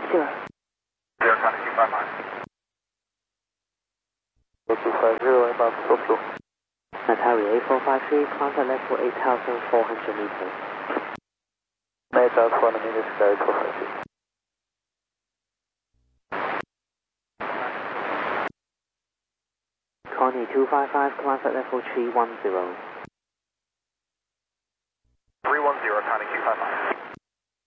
0. 250, inbound full fuel. Natalia A453, contact level 8,400 meters. 8,400 meters, sky 450. Connie 255, contact level 310.